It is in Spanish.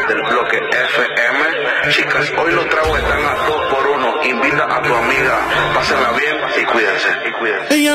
del bloque FM. Chicas, hoy los tragos están a 2 por 1. Invita a tu amiga, pásenla bien y cuídense.